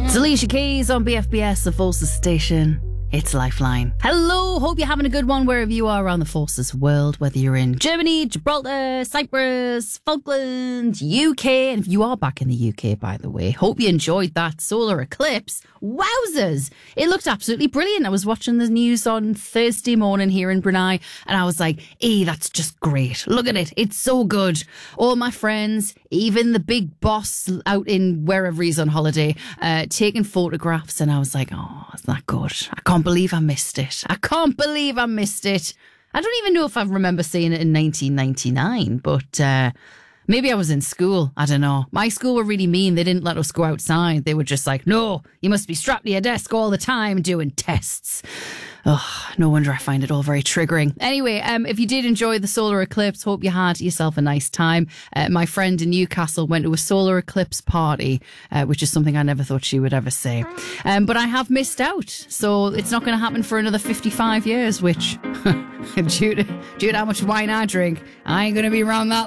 It's Alicia Keys on BFBS, the Forces station. It's Lifeline. Hello, hope you're having a good one wherever you are around the Forces world, whether you're in Germany, Gibraltar, Cyprus, Falklands, UK. And if you are back in the UK, by the way, hope you enjoyed that solar eclipse. Wowzers! It looked absolutely brilliant. I was watching the news on Thursday morning here in Brunei, and I was like, that's just great. Look at it. It's so good. All my friends, even the big boss out in wherever he's on holiday, taking photographs, and I was like, isn't that good? I can't believe I missed it. I can't believe I missed it. I don't even know if I remember seeing it in 1999, but maybe I was in school. I don't know. My school were really mean. They didn't let us go outside. They were just like, no, you must be strapped to your desk all the time doing tests. Oh, no wonder I find it all very triggering. Anyway, if you did enjoy the solar eclipse, hope you had yourself a nice time. My friend in Newcastle went to a solar eclipse party, which is something I never thought she would ever say. But I have missed out, so it's not going to happen for another 55 years, which, due to how much wine I drink, I ain't going to be around that